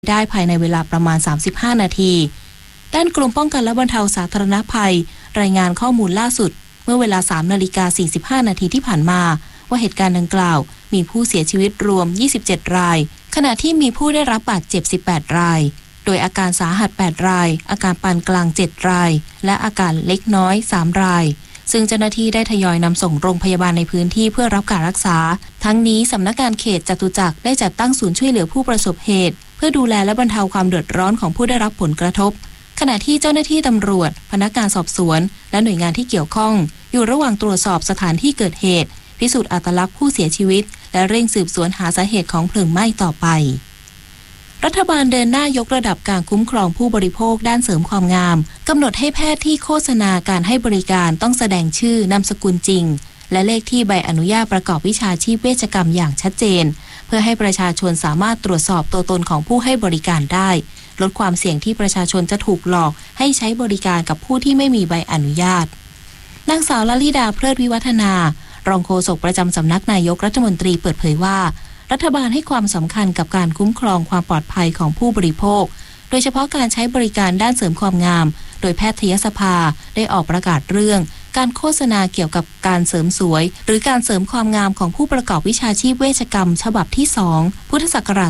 ได้ภายในเวลาประมาณ35นาทีด้านกรมป้องกันและบรรเทาสาธารณภัยรายงานข้อมูลล่าสุดเมื่อเวลา 3:45 นาทีที่ผ่านมาว่าเหตุการณ์ดังกล่าวมีผู้เสียชีวิตรวม27รายขณะที่มีผู้ได้รับบาดเจ็บ18รายโดยอาการสาหัส8รายอาการปานกลาง7รายและอาการเล็กน้อย3รายซึ่งเจ้าหน้าที่ได้ทยอยนำส่งโรงพยาบาลในพื้นที่เพื่อรับการรักษาทั้งนี้สำนักงานเขตจตุจักรได้จัดตั้งศูนย์ช่วยเหลือผู้ประสบเหตุเพื่อดูแลและบรรเทาความเดือดร้อนของผู้ได้รับผลกระทบขณะที่เจ้าหน้าที่ตำรวจพนักงานสอบสวนและหน่วยงานที่เกี่ยวข้องอยู่ระหว่างตรวจสอบสถานที่เกิดเหตุพิสูจน์อัตลักษณ์ผู้เสียชีวิตและเร่งสืบสวนหาสาเหตุของเพลิงไหม้ต่อไปรัฐบาลเดินหน้ายกระดับการคุ้มครองผู้บริโภคด้านเสริมความงามกำหนดให้แพทย์ที่โฆษณาการให้บริการต้องแสดงชื่อนามสกุลจริงและเลขที่ใบอนุญาตประกอบวิชาชีพเวชกรรมอย่างชัดเจนเพื่อให้ประชาชนสามารถตรวจสอบตัวตนของผู้ให้บริการได้ลดความเสี่ยงที่ประชาชนจะถูกหลอกให้ใช้บริการกับผู้ที่ไม่มีใบอนุญาตนางสาวลลิดาเพลิดวิวัฒนารองโฆษกประจำสำนักนายกรัฐมนตรีเปิดเผยว่ารัฐบาลให้ความสำคัญกับการคุ้มครองความปลอดภัยของผู้บริโภคโดยเฉพาะการใช้บริการด้านเสริมความงามโดยแพทยสภาได้ออกประกาศเรื่องการโฆษณาเกี่ยวกับการเสริมสวยหรือการเสริมความงามของผู้ประกอบวิชาชีพเวชกรรมฉบับที่2พุทธศักราช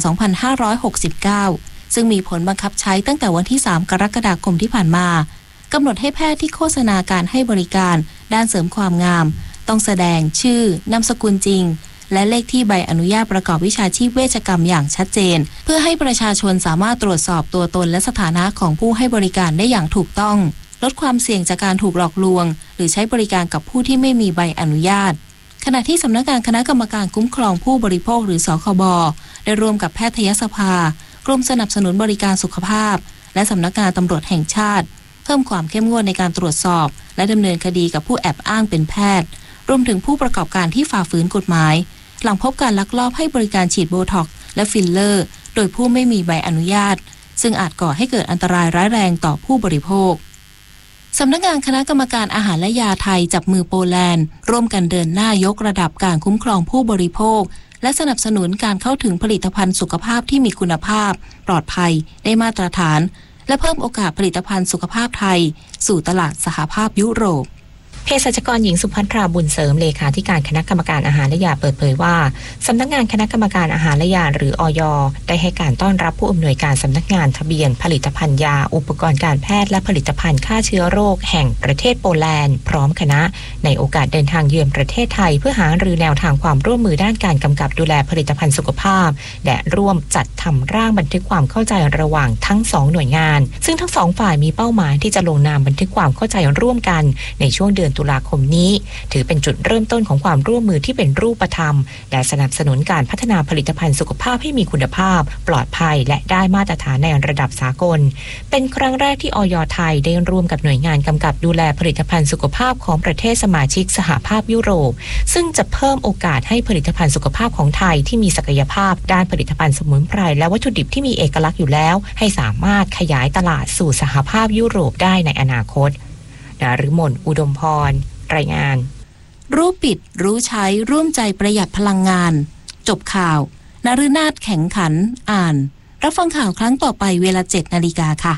2569ซึ่งมีผลบังคับใช้ตั้งแต่วันที่3กรกฎาคมที่ผ่านมากำหนดให้แพทย์ที่โฆษณาการให้บริการด้านเสริมความงามต้องแสดงชื่อนามสกุลจริงและเลขที่ใบอนุญาตประกอบวิชาชีพเวชกรรมอย่างชัดเจนเพื่อให้ประชาชนสามารถตรวจสอบตัวตนและสถานะของผู้ให้บริการได้อย่างถูกต้องลดความเสี่ยงจากการถูกหลอกลวงหรือใช้บริการกับผู้ที่ไม่มีใบอนุญาตขณะที่สำนักงานคณะกรรมการคุ้มครองผู้บริโภคหรือสคบได้ร่วมกับแพทยสภากรมสนับสนุนบริการสุขภาพและสำนักงานตำรวจแห่งชาติเพิ่มความเข้มงวดในการตรวจสอบและดำเนินคดีกับผู้แอบอ้างเป็นแพทย์รวมถึงผู้ประกอบการที่ฝ่าฝืนกฎหมายหลังพบการลักลอบให้บริการฉีดโบท็อกซ์และฟิลเลอร์โดยผู้ไม่มีใบอนุญาตซึ่งอาจก่อให้เกิดอันตรายร้ายแรงต่อผู้บริโภคสำนักงานคณะกรรมการอาหารและยาไทยจับมือโปแลนด์ร่วมกันเดินหน้ายกระดับการคุ้มครองผู้บริโภคและสนับสนุนการเข้าถึงผลิตภัณฑ์สุขภาพที่มีคุณภาพปลอดภัยได้มาตรฐานและเพิ่มโอกาสผลิตภัณฑ์สุขภาพไทยสู่ตลาดสหภาพยุโรปเภสัชกรหญิงสุภัทราบุญเสริมเลขาธิการคณะกรรมการอาหารและยาเปิดเผยว่าสำนักงานคณะกรรมการอาหารและยาหรืออย.ได้ให้การต้อนรับผู้อำนวยการสำนักงานทะเบียนผลิตภัณฑ์ยาอุปกรณ์การแพทย์และผลิตภัณฑ์ฆ่าเชื้อโรคแห่งประเทศโปแลนด์พร้อมคณะในโอกาสเดินทางเยือนประเทศไทยเพื่อหารือแนวทางความร่วมมือด้านการกำกับดูแลผลิตภัณฑ์สุขภาพและร่วมจัดทำร่างบันทึกความเข้าใจระหว่างทั้ง2หน่วยงานซึ่งทั้ง2ฝ่ายมีเป้าหมายที่จะลงนามบันทึกความเข้าใจร่วมกันในช่วงเดือนตุลาคมนี้ถือเป็นจุดเริ่มต้นของความร่วมมือที่เป็นรูปธรรมและสนับสนุนการพัฒนาผลิตภัณฑ์สุขภาพให้มีคุณภาพปลอดภัยและได้มาตรฐานในระดับสากลเป็นครั้งแรกที่อย.ไทยได้ร่วมกับหน่วยงานกำกับดูแลผลิตภัณฑ์สุขภาพของประเทศสมาชิกสหภาพยุโรปซึ่งจะเพิ่มโอกาสให้ผลิตภัณฑ์สุขภาพของไทยที่มีศักยภาพด้านผลิตภัณฑ์สมุนไพรและวัตถุดิบที่มีเอกลักษณ์อยู่แล้วให้สามารถขยายตลาดสู่สหภาพยุโรปได้ในอนาคตนฤมลอุดมพรรายงานรู้ปิดรู้ใช้ร่วมใจประหยัดพลังงานจบข่าวนฤนาถแข็งขันอ่านรับฟังข่าวครั้งต่อไปเวลา 7:00 น.ค่ะ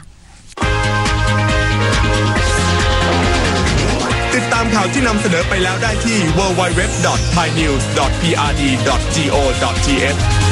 ติดตามข่าวที่นำเสนอไปแล้วได้ที่ www.thainews.prd.go.th